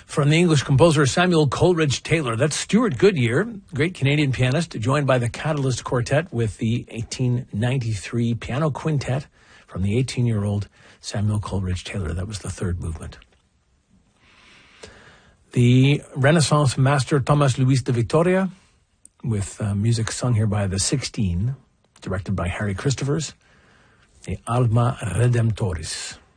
from the English composer Samuel Coleridge Taylor. That's Stuart Goodyear, great Canadian pianist, joined by the Catalyst Quartet with the 1893 piano quintet from the 18-year-old Samuel Coleridge Taylor. That was the third movement. The Renaissance master Thomas Luis de Victoria, with music sung here by the 16, directed by Harry Christophers, the Alma Redemptoris.